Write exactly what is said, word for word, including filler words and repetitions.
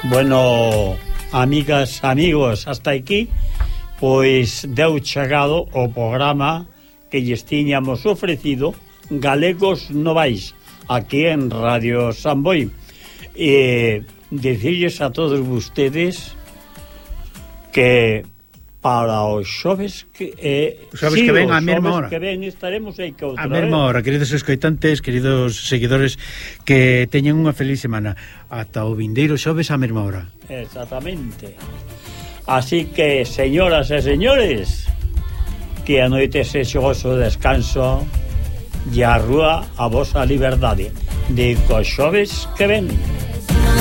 Bueno, amigas, amigos, hasta aquí pois deu chegado o programa que lles tiñamos ofrecido, Galegos Novais, aquí en Radio Samboy. E dicirles a todos vostedes que para os xoves que eh, os xoves sí, que ven a mesma hora que ven estaremos aí que outra a mesma hora, queridos escoitantes, queridos seguidores, que teñan unha feliz semana ata o vindeiro xoves a mesma hora. Exactamente. Así que, señoras e señores, que a noite se xogoso descanso e a rúa a vosa liberdade de cos xoves que ven.